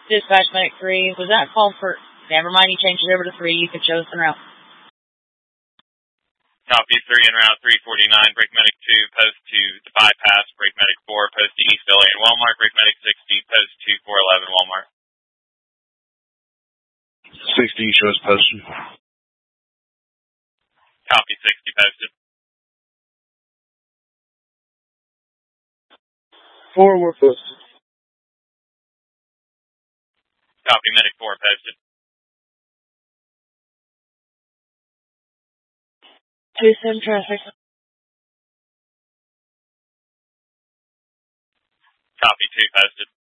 Dispatch Medic 3, was that called for? Never mind, you changed it over to 3. You could show us en route. Copy 3 en route 349. Brake Medic 2, post to the bypass. Brake Medic 4, post to East Village and Walmart. Brake Medic 60, post to 411 Walmart. 60 shows posted. Copy 60 posted. 4 were posted. Copy Medic 4 posted. 2-7 traffic. Copy 2 posted.